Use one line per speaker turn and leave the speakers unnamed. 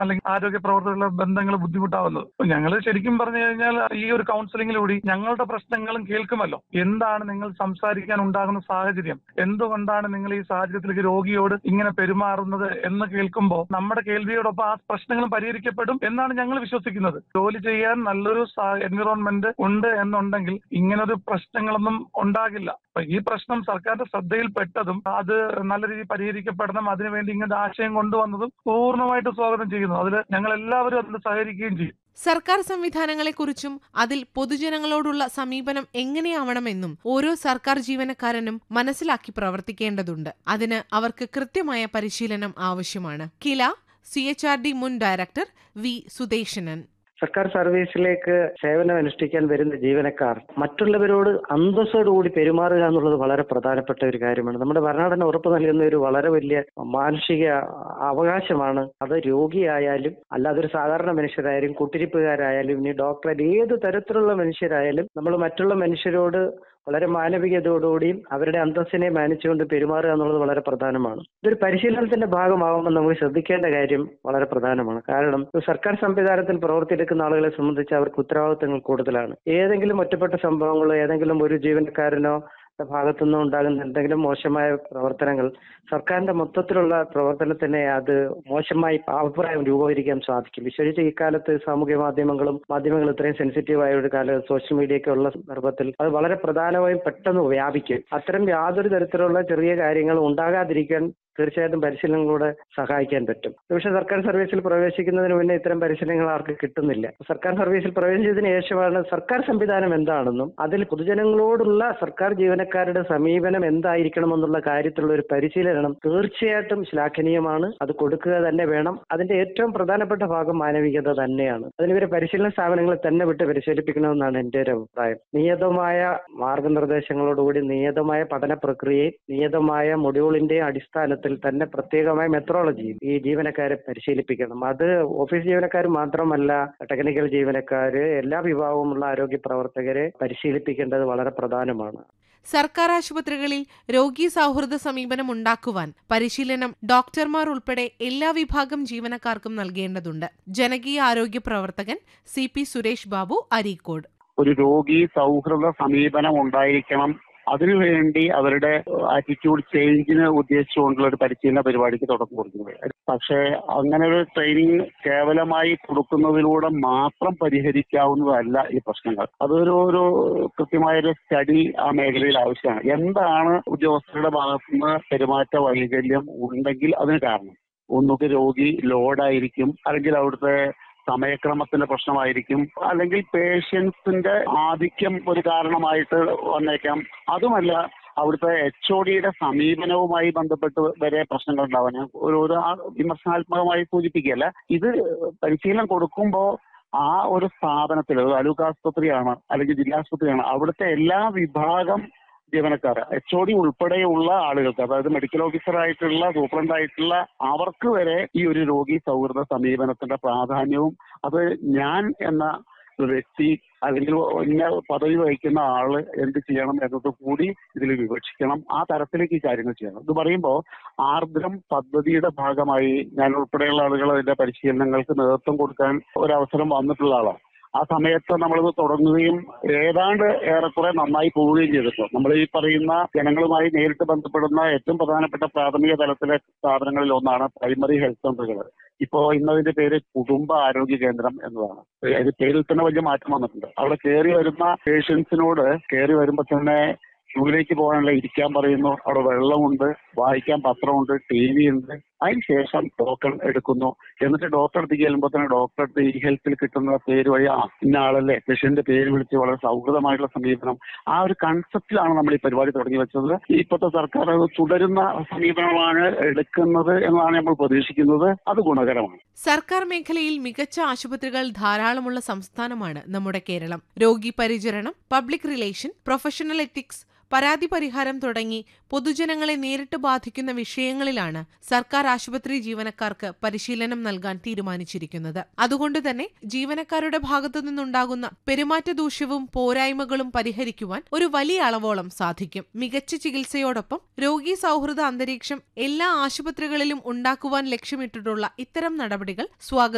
അല്ലെങ്കിൽ ആരോഗ്യ പ്രവർത്തകരുടെ ബന്ധങ്ങൾ ബുദ്ധിമുട്ടാവുന്നത്. ഞങ്ങൾ ശരിക്കും പറഞ്ഞു കഴിഞ്ഞാൽ ഈ ഒരു കൗൺസിലിംഗിലൂടെ ഞങ്ങളുടെ പ്രശ്നങ്ങളും കേൾക്കുമല്ലോ. എന്താണ് നിങ്ങൾ സംസാരിക്കാൻ ഉണ്ടാകുന്ന സാഹചര്യം, എന്തുകൊണ്ടാണ് നിങ്ങൾ ഈ സാഹചര്യത്തിലേക്ക് രോഗിയോട് ഇങ്ങനെ പെരുമാറുന്നത് എന്ന് കേൾക്കുമ്പോൾ നമ്മുടെ കേൾവിയോടൊപ്പം ആ പ്രശ്നങ്ങളും പരിഹരിക്കപ്പെടും എന്നാണ് ഞങ്ങൾ വിശ്വസിക്കുന്നത്. ജോലി ചെയ്യാൻ നല്ലൊരു എൻവിറോൺമെന്റ് ഉണ്ട് എന്നുണ്ടെങ്കിൽ ഇങ്ങനൊരു പ്രശ്നങ്ങളൊന്നും ഉണ്ടാകില്ല. അപ്പൊ ഈ പ്രശ്നം സർക്കാരിന്റെ ശ്രദ്ധയിൽപ്പെട്ടതും അത് നല്ല രീതിയിൽ പരിഹരിക്കപ്പെടണം, അതിനുവേണ്ടി ഇങ്ങനത്തെ ആശയം കൊണ്ടുവന്നതും പൂർണ്ണമായിട്ട് സ്വാഗതം ചെയ്യുന്നു. അതിൽ ഞങ്ങൾ എല്ലാവരും അതിൽ സഹകരിക്കുകയും ചെയ്യും.
സർക്കാർ സംവിധാനങ്ങളെക്കുറിച്ചും അതിൽ പൊതുജനങ്ങളോടുള്ള സമീപനം എങ്ങനെയാവണമെന്നും ഓരോ സർക്കാർ ജീവനക്കാരനും മനസ്സിലാക്കി പ്രവർത്തിക്കേണ്ടതുണ്ട്. അതിന് അവർക്ക് കൃത്യമായ പരിശീലനം ആവശ്യമാണ്. കില CHRD മുൻ ഡയറക്ടർ വി സുദേശനൻ.
സർക്കാർ സർവീസിലേക്ക് സേവനം അനുഷ്ഠിക്കാൻ വരുന്ന ജീവനക്കാർ മറ്റുള്ളവരോട് അന്തസ്സോടുകൂടി പെരുമാറുക എന്നുള്ളത് വളരെ പ്രധാനപ്പെട്ട ഒരു കാര്യമാണ്. നമ്മുടെ ഭരണഘടന ഉറപ്പ് നൽകുന്ന ഒരു വളരെ വലിയ മാനുഷിക അവകാശമാണ്. അത് രോഗിയായാലും അല്ലാതൊരു സാധാരണ മനുഷ്യരായാലും കൂട്ടിരിപ്പുകാരായാലും ഇനി ഡോക്ടറായാലും ഏത് തരത്തിലുള്ള മനുഷ്യരായാലും നമ്മൾ മറ്റുള്ള മനുഷ്യരോട് വളരെ മാനവികതയോടുകൂടിയും അവരുടെ അന്തസ്സിനെ മാനിച്ചുകൊണ്ട് പെരുമാറുക എന്നുള്ളത് വളരെ പ്രധാനമാണ്. ഇതൊരു പരിശീലനത്തിന്റെ ഭാഗമാകുമ്പോൾ നമുക്ക് ശ്രദ്ധിക്കേണ്ട കാര്യം വളരെ പ്രധാനമാണ്. കാരണം സർക്കാർ സംവിധാനത്തിൽ പ്രവർത്തിയെടുക്കുന്ന ആളുകളെ സംബന്ധിച്ച് അവർക്ക് ഉത്തരവാദിത്തങ്ങൾ കൂടുതലാണ്. ഏതെങ്കിലും ഒറ്റപ്പെട്ട സംഭവങ്ങളോ ഏതെങ്കിലും ഒരു ജീവനക്കാരനോ ഭാഗത്തുനിന്ന് ഉണ്ടാകുന്ന എന്തെങ്കിലും മോശമായ പ്രവർത്തനങ്ങൾ സർക്കാരിന്റെ മൊത്തത്തിലുള്ള പ്രവർത്തനത്തിനെ അത് മോശമായി അഭിപ്രായം രൂപീകരിക്കാൻ സാധിക്കും. വിശേഷിച്ച് ഇക്കാലത്ത് സാമൂഹ്യ മാധ്യമങ്ങൾ ഇത്രയും സെൻസിറ്റീവായ ഒരു കാലത്ത് സോഷ്യൽ മീഡിയയൊക്കെ ഉള്ള സന്ദർഭത്തിൽ അത് വളരെ പ്രധാനമായും പെട്ടെന്ന് വ്യാപിക്കും. അത്തരം യാതൊരു തരത്തിലുള്ള ചെറിയ കാര്യങ്ങൾ ഉണ്ടാകാതിരിക്കാൻ തീർച്ചയായിട്ടും പരിശീലനങ്ങളൂടെ സഹായിക്കാൻ പറ്റും. പക്ഷേ സർക്കാർ സർവീസിൽ പ്രവേശിക്കുന്നതിന് മുന്നേ ഇത്തരം പരിശീലനങ്ങൾ ആർക്ക് കിട്ടുന്നില്ല. സർക്കാർ സർവീസിൽ പ്രവേശിച്ചതിന് ശേഷമാണ് സർക്കാർ സംവിധാനം എന്താണെന്നും അതിൽ പൊതുജനങ്ങളോടുള്ള സർക്കാർ ജീവനക്കാരുടെ സമീപനം എന്തായിരിക്കണമെന്നുള്ള കാര്യത്തിലുള്ള ഒരു പരിശീലനം തീർച്ചയായിട്ടും ശ്ലാഘനീയമാണ്. അത് കൊടുക്കുക തന്നെ വേണം. അതിന്റെ ഏറ്റവും പ്രധാനപ്പെട്ട ഭാഗം മാനവികത തന്നെയാണ്. അതിനിവരെ പരിശീലന സ്ഥാപനങ്ങളെ തന്നെ വിട്ട് പരിശീലിപ്പിക്കണമെന്നാണ് എന്റെ ഒരു അഭിപ്രായം. നിയതമായ മാർഗനിർദ്ദേശങ്ങളോടുകൂടി നിയതമായ പഠന പ്രക്രിയയും നിയതമായ മൊഡ്യൂളിന്റെ അടിസ്ഥാനത്തിൽ തന്നെ പ്രത്യേകമായ മെത്രോളജിയിൽ ഈ ജീവനക്കാരെ പരിശീലിപ്പിക്കണം. അത് ഓഫീസ് ജീവനക്കാർ മാത്രമല്ല, ടെക്നിക്കൽ ജീവനക്കാര്, എല്ലാ വിഭാഗവുമുള്ള ആരോഗ്യ പ്രവർത്തകരെ പരിശീലിപ്പിക്കേണ്ടത് വളരെ പ്രധാനമാണ്.
സർക്കാർ ആശുപത്രികളിൽ രോഗി സൗഹൃദ സമീപനം ഉണ്ടാക്കുവാൻ പരിശീലനം ഡോക്ടർമാർ ഉൾപ്പെടെ എല്ലാ വിഭാഗം ജീവനക്കാർക്കും നൽകേണ്ടതുണ്ട്. ജനകീയ ആരോഗ്യ പ്രവർത്തകൻ CP സുരേഷ് ബാബു, അരീക്കോട്.
ഒരു രോഗി സൗഹൃദ സമീപനം ഉണ്ടായിരിക്കണം. അതിനുവേണ്ടി അവരുടെ ആറ്റിറ്റ്യൂഡ് ചേഞ്ചിന് ഉദ്ദേശിച്ചുകൊണ്ടുള്ള ഒരു പരിശീലന പരിപാടിക്ക് തുടക്കം കൊടുക്കുന്നത്. പക്ഷേ അങ്ങനെ ഒരു ട്രെയിനിങ് കേവലമായി കൊടുക്കുന്നതിലൂടെ മാത്രം പരിഹരിക്കാവുന്നതല്ല ഈ പ്രശ്നങ്ങൾ. അതൊരു കൃത്യമായൊരു സ്റ്റഡി ആ മേഖലയിൽ ആവശ്യമാണ്. എന്താണ് ഉദ്യോഗസ്ഥരുടെ ഭാഗത്തുനിന്ന് പെരുമാറ്റ വൈകല്യം ഉണ്ടെങ്കിൽ അതിന് കാരണം? ഒന്നുകിൽ രോഗി ലോഡായിരിക്കും, അല്ലെങ്കിൽ അവിടുത്തെ സമയക്രമത്തിന്റെ പ്രശ്നമായിരിക്കും, അല്ലെങ്കിൽ പേഷ്യൻസിന്റെ ആധിക്യം ഒരു കാരണമായിട്ട് വന്നേക്കാം. അതുമല്ല, അവിടുത്തെ HODയുടെ സമീപനവുമായി ബന്ധപ്പെട്ട് വരെ പ്രശ്നങ്ങൾ ഉണ്ടാവാൻ ഒരു വിമർശനാത്മകമായി സൂചിപ്പിക്കുകയല്ല. ഇത് പരിശീലനം കൊടുക്കുമ്പോൾ ആ ഒരു സ്ഥാപനത്തിൽ, താലൂക്ക് ആസ്പത്രിയാണ് അല്ലെങ്കിൽ ജില്ലാസ്പത്രിയാണ്, അവിടുത്തെ എല്ലാ വിഭാഗം ജീവനക്കാർ, HOD ഉൾപ്പെടെയുള്ള ആളുകൾക്ക്, അതായത് മെഡിക്കൽ ഓഫീസറായിട്ടുള്ള, സൂപ്രണ്ടായിട്ടുള്ള അവർക്ക് വരെ ഈ ഒരു രോഗി സൗഹൃദ സമീപനത്തിന്റെ പ്രാധാന്യവും അത് ഞാൻ എന്ന വ്യക്തി അല്ലെങ്കിൽ ഇന്ന പദവി വഹിക്കുന്ന ആള് എന്ത് ചെയ്യണം എന്നത് കൂടി ഇതിൽ വിവക്ഷിക്കണം. ആ തരത്തിലേക്ക് ഈ കാര്യങ്ങൾ ചെയ്യണം. ഇത് പറയുമ്പോൾ ആർദ്രം പദ്ധതിയുടെ ഭാഗമായി ഞാൻ ഉൾപ്പെടെയുള്ള ആളുകൾ അതിന്റെ പരിശീലനങ്ങൾക്ക് നേതൃത്വം കൊടുക്കാൻ ഒരവസരം വന്നിട്ടുള്ള ആളാണ്. ആ സമയത്ത് നമ്മളിത് തുടങ്ങുകയും ഏതാണ്ട് ഏറെക്കുറെ നന്നായി പോവുകയും ചെയ്തിട്ടുണ്ട്. നമ്മൾ ഈ പറയുന്ന ജനങ്ങളുമായി നേരിട്ട് ബന്ധപ്പെടുന്ന ഏറ്റവും പ്രധാനപ്പെട്ട പ്രാഥമിക തലത്തിലെ സ്ഥാപനങ്ങളിൽ ഒന്നാണ് പ്രൈമറി ഹെൽത്ത് സെന്ററുകൾ. ഇന്നതിന്റെ പേര് കുടുംബ ആരോഗ്യ കേന്ദ്രം എന്നതാണ്. അതിന്റെ പേരിൽ തന്നെ വലിയ മാറ്റം വന്നിട്ടുണ്ട്. അവിടെ കയറി വരുന്ന പേഷ്യൻസിനോട് കയറി വരുമ്പോൾ തന്നെ ക്യൂവിലേക്ക് പോകാനുള്ള ഇരിക്കാൻ പറയുന്നു. അവിടെ വെള്ളമുണ്ട്, വായിക്കാൻ പത്രമുണ്ട്, TV ഉണ്ട്. അതിനുശേഷം ടോക്കൺ എടുക്കുന്നു. എന്നിട്ട് ഡോക്ടർ അടുത്തേക്ക് ചെല്ലുമ്പോൾ തന്നെ ഡോക്ടറുടെ ഈ ഹെൽത്തിൽ കിട്ടുന്ന പേര് വഴി ഇന്ന ആളല്ലേ, പേഷ്യന്റിന്റെ പേര് വിളിച്ച് വളരെ സൗഹൃദമായിട്ടുള്ള സമീപനം. ആ ഒരു കൺസെപ്റ്റിലാണ് നമ്മൾ ഈ പരിപാടി തുടങ്ങി വെച്ചത്. ഇപ്പോഴത്തെ സർക്കാർ അത് തുടരുന്ന സമീപനമാണ് എടുക്കുന്നത് എന്നാണ് നമ്മൾ പ്രതീക്ഷിക്കുന്നത്. അത് ഗുണകരമാണ്.
സർക്കാർ മേഖലയിൽ മികച്ച ആശുപത്രികൾ ധാരാളമുള്ള സംസ്ഥാനമാണ് നമ്മുടെ കേരളം. രോഗി പരിചരണം, പബ്ലിക് റിലേഷൻ, പ്രൊഫഷണൽ എത്തിക്സ്, പരാതി പരിഹാരം തുടങ്ങി പൊതുജനങ്ങളെ നേരിട്ട് ബാധിക്കുന്ന വിഷയങ്ങളിലാണ് സർക്കാർ ആശുപത്രി ജീവനക്കാർക്ക് പരിശീലനം നൽകാൻ തീരുമാനിച്ചിരിക്കുന്നത്. അതുകൊണ്ടുതന്നെ ജീവനക്കാരുടെ ഭാഗത്തുനിന്നുണ്ടാകുന്ന പെരുമാറ്റ ദൂഷ്യവും പോരായ്മകളും പരിഹരിക്കുവാൻ ഒരു വലിയ അളവോളം സാധിക്കും. മികച്ച ചികിത്സയോടൊപ്പം രോഗി സൗഹൃദ അന്തരീക്ഷം എല്ലാ ആശുപത്രികളിലും ഉണ്ടാക്കുവാൻ ലക്ഷ്യമിട്ടിട്ടുള്ള ഇത്തരം നടപടികൾ സ്വാഗതം